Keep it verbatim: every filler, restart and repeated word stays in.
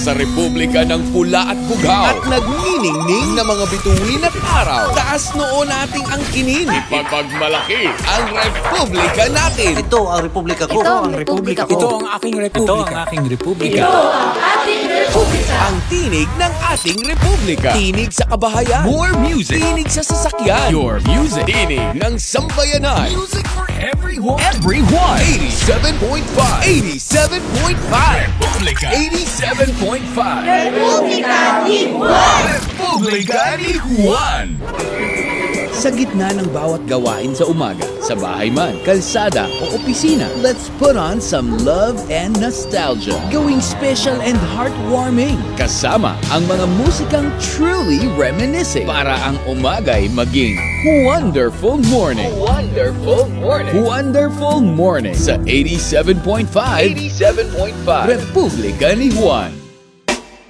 Sa Republika ng Pula at Bugaw at nagniningning na mga bituin at araw. Taas noo nating ang kinin. Ipagmalaki ang Republika natin. Ito ang Republika ko. Ito ang Republika ko. Ito ang aking republika. Ito ang aking republika. Ito ang ating republika. Ang tinig ng ating Republika. Tinig sa kabahayan. More music. Tinig sa sasakyan. Your music. Tinig ng sambayanan. Music for everyone. Everyone. eighty-seven point five. eighty-seven point five. Republika. eighty-seven point five. Republika ni Juan. Republika ni Juan. Sa gitna ng bawat gawain sa umaga, sa bahay man, kalsada o opisina, let's put on some love and nostalgia. Going special and heartwarming. Kasama ang mga musikang truly reminiscing para ang umaga'y maging wonderful morning. Wonderful morning. Wonderful morning sa eighty-seven point five. eighty-seven point five. Republika ni Juan.